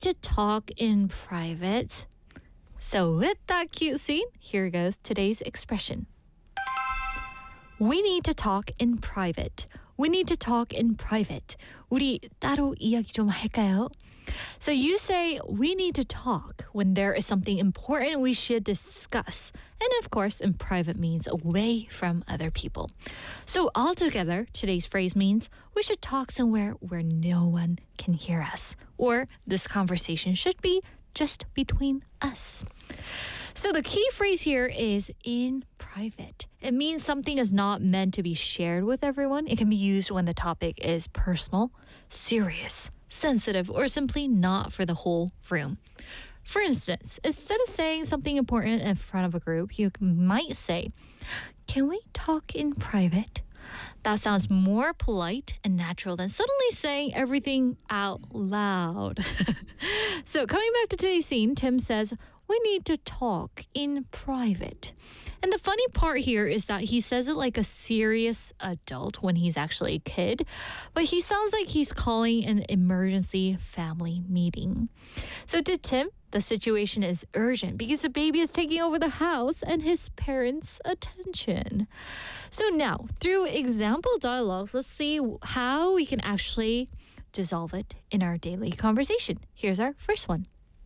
to talk in private. So with that cute scene, here goes today's expression. We need to talk in private. We need to talk in private. 우리 따로 이야기 좀 할까요? So you say we need to talk when there is something important we should discuss. And of course, in private means away from other people. So altogether, today's phrase means we should talk somewhere where no one can hear us. Or this conversation should be just between us. So the key phrase here is in private. It means something is not meant to be shared with everyone. It can be used when the topic is personal, serious, sensitive, or simply not for the whole room. For instance, instead of saying something important in front of a group, you might say, "Can we talk in private?" That sounds more polite and natural than suddenly saying everything out loud. So coming back to today's scene, Tim says, we need to talk in private. And the funny part here is that he says it like a serious adult when he's actually a kid, but he sounds like he's calling an emergency family meeting. So to Tim, the situation is urgent because the baby is taking over the house and his parents' attention. So now, through example dialogue, let's see how we can actually dissolve it in our daily conversation. Here's our first one.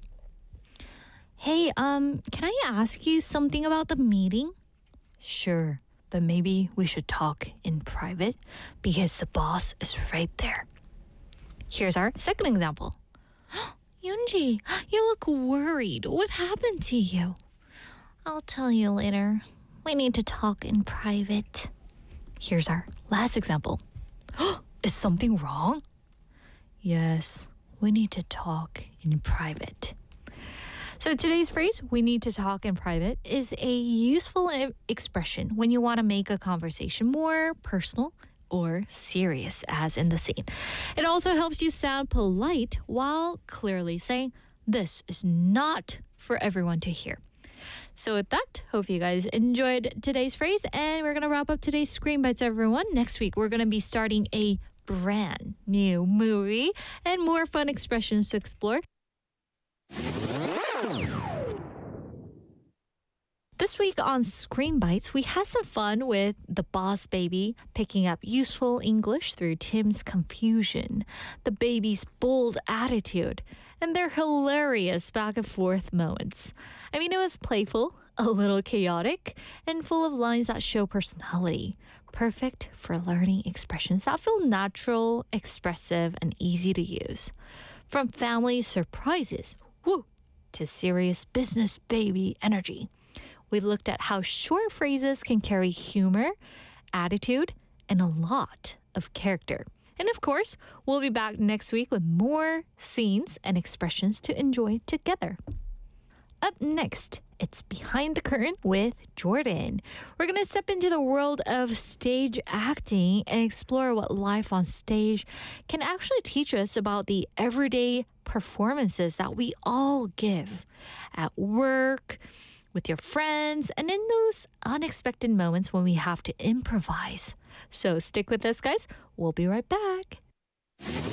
Hey, can I ask you something about the meeting? Sure, but maybe we should talk in private because the boss is right there. Here's our second example. Yoonji, you look worried. What happened to you? I'll tell you later. We need to talk in private. Here's our last example. Is something wrong? Yes, we need to talk in private. So today's phrase, we need to talk in private, is a useful expression when you want to make a conversation more personal or serious, as in the scene. It also helps you sound polite while clearly saying, this is not for everyone to hear. So with that, hope you guys enjoyed today's phrase, and we're going to wrap up today's Screen Bites, everyone. Next week, we're going to be starting a brand new movie and more fun expressions to explore. This week on Screen Bites, we had some fun with the boss baby picking up useful English through Tim's confusion, the baby's bold attitude, and their hilarious back and forth moments. I mean, it was playful, a little chaotic, and full of lines that show personality. Perfect for learning expressions that feel natural, expressive, and easy to use. From family surprises, to serious business baby energy. We looked at how short phrases can carry humor, attitude, and a lot of character. And of course, we'll be back next week with more scenes and expressions to enjoy together. Up next, it's Behind the Curtain with Jordan. We're going to step into the world of stage acting and explore what life on stage can actually teach us about the everyday performances that we all give at work, with your friends, and in those unexpected moments when we have to improvise. So stick with us, guys. We'll be right back.